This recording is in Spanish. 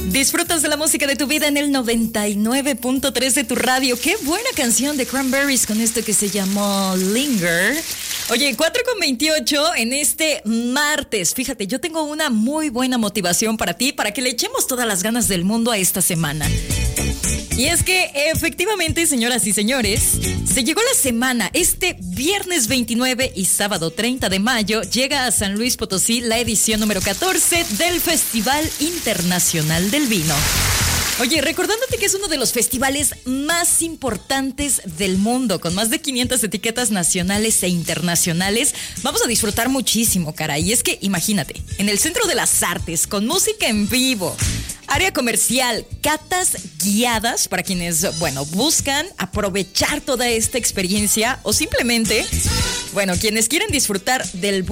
Disfrutas de la música de tu vida en el 99.3 de tu radio. Qué buena canción de Cranberries con esto que se llamó Linger. Oye, 4:28 en este martes. Fíjate, yo tengo una muy buena motivación para ti, para que le echemos todas las ganas del mundo a esta semana. Y es que efectivamente, señoras y señores, se llegó la semana. Este viernes 29 y sábado 30 de mayo llega a San Luis Potosí la edición número 14 del Festival Internacional del Vino. Oye, recordándote que es uno de los festivales más importantes del mundo, con más de 500 etiquetas nacionales e internacionales, vamos a disfrutar muchísimo, caray. Y es que, imagínate, en el Centro de las Artes, con música en vivo, área comercial, catas guiadas para quienes, buscan aprovechar toda esta experiencia o simplemente, quienes quieren disfrutar del